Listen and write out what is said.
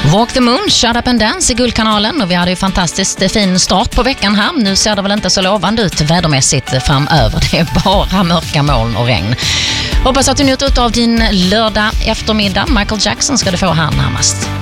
Walk the Moon, Shut Up and Dance i Guldkanalen, och vi hade ju fantastiskt fin start på veckan här. Nu ser det väl inte så lovande ut vädermässigt framöver. Det är bara mörka moln och regn. Hoppas att du njuter av din lördag eftermiddag. Michael Jackson ska du få här närmast.